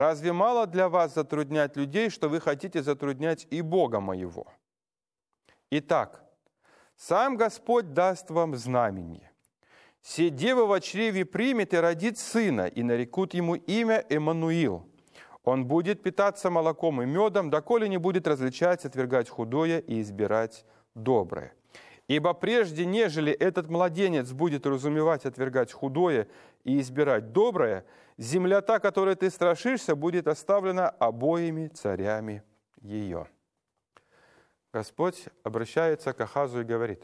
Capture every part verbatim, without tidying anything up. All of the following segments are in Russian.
Разве мало для вас затруднять людей, что вы хотите затруднять и Бога моего? Итак, сам Господь даст вам знамение. Се дева во чреве примет и родит сына, и нарекут ему имя Эммануил. Он будет питаться молоком и медом, доколе не будет различать, отвергать худое и избирать доброе. Ибо прежде, нежели этот младенец будет разумевать, отвергать худое и избирать доброе, земля та, которой ты страшишься, будет оставлена обоими царями ее». Господь обращается к Ахазу и говорит: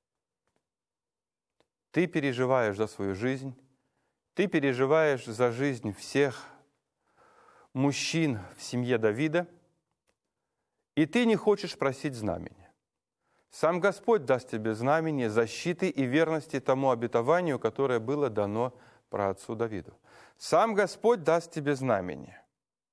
ты переживаешь за свою жизнь, ты переживаешь за жизнь всех мужчин в семье Давида, и ты не хочешь просить знамения. Сам Господь даст тебе знамение защиты и верности тому обетованию, которое было дано праотцу Давиду. Сам Господь даст тебе знамение.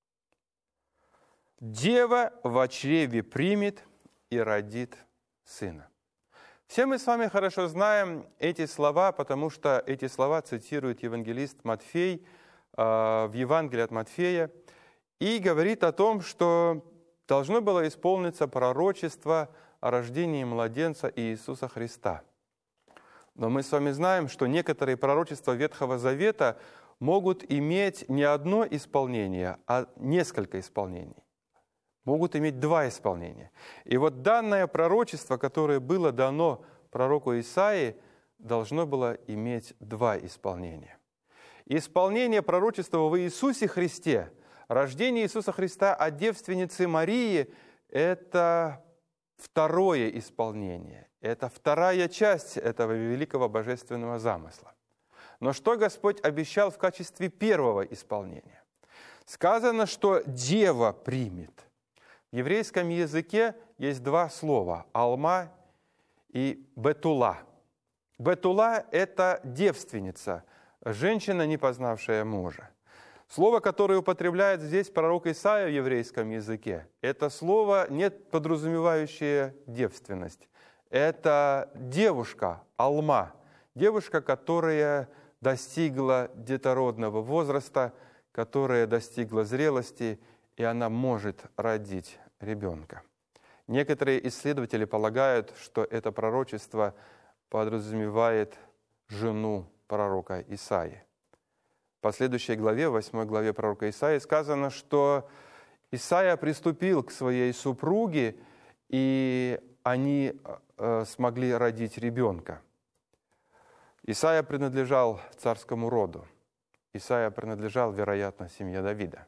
Дева во чреве примет и родит сына. Все мы с вами хорошо знаем эти слова, потому что эти слова цитирует евангелист Матфей э, в Евангелии от Матфея и говорит о том, что должно было исполниться пророчество о рождении младенца Иисуса Христа. Но мы с вами знаем, что некоторые пророчества Ветхого Завета могут иметь не одно исполнение, а несколько исполнений. Могут иметь два исполнения. И вот данное пророчество, которое было дано пророку Исаии, должно было иметь два исполнения. Исполнение пророчества в Иисусе Христе, рождение Иисуса Христа от девственницы Марии – это второе исполнение. Это вторая часть этого великого божественного замысла. Но что Господь обещал в качестве первого исполнения? Сказано, что дева примет. В еврейском языке есть два слова – алма и бетула. Бетула – это девственница, женщина, не познавшая мужа. Слово, которое употребляет здесь пророк Исаия в еврейском языке, это слово, не подразумевающее девственность. Это девушка, алма, девушка, которая достигла детородного возраста, которая достигла зрелости, и она может родить ребенка. Некоторые исследователи полагают, что это пророчество подразумевает жену пророка Исаии. В последующей главе, в восьмой главе пророка Исаии, сказано, что Исаия приступил к своей супруге, и они э, смогли родить ребенка. Исаия принадлежал царскому роду. Исаия принадлежал, вероятно, семье Давида.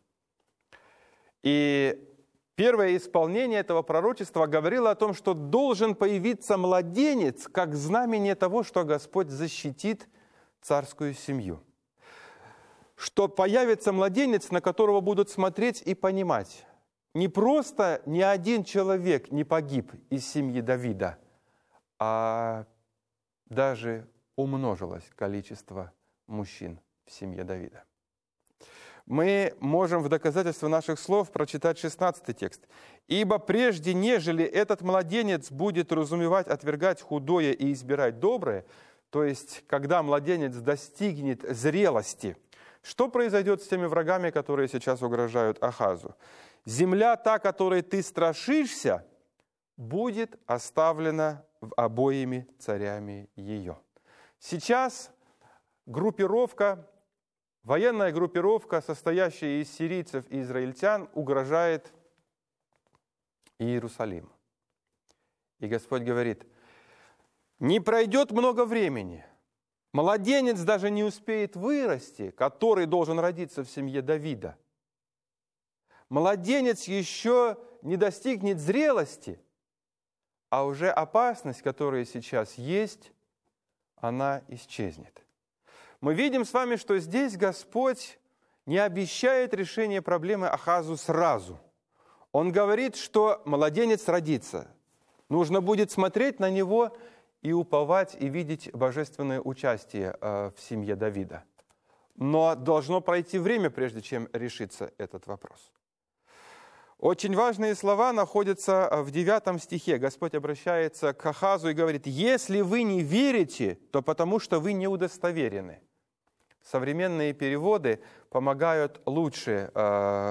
И первое исполнение этого пророчества говорило о том, что должен появиться младенец, как знамение того, что Господь защитит царскую семью. Что появится младенец, на которого будут смотреть и понимать. Не просто ни один человек не погиб из семьи Давида, а даже умножилось количество мужчин в семье Давида. Мы можем в доказательство наших слов прочитать шестнадцатый текст. «Ибо прежде, нежели этот младенец будет разумевать, отвергать худое и избирать доброе», то есть, когда младенец достигнет зрелости, что произойдет с теми врагами, которые сейчас угрожают Ахазу? «Земля та, которой ты страшишься, будет оставлена обоими царями ее». Сейчас группировка, военная группировка, состоящая из сирийцев и израильтян, угрожает Иерусалиму. И Господь говорит: не пройдет много времени, младенец даже не успеет вырасти, который должен родиться в семье Давида. Младенец еще не достигнет зрелости, а уже опасность, которая сейчас есть, она исчезнет. Мы видим с вами, что здесь Господь не обещает решение проблемы Ахазу сразу. Он говорит, что младенец родится. Нужно будет смотреть на него и уповать, и видеть божественное участие в семье Давида. Но должно пройти время, прежде чем решится этот вопрос. Очень важные слова находятся в девятом стихе. Господь обращается к Ахазу и говорит: «Если вы не верите, то потому что вы не удостоверены». Современные переводы помогают лучше э,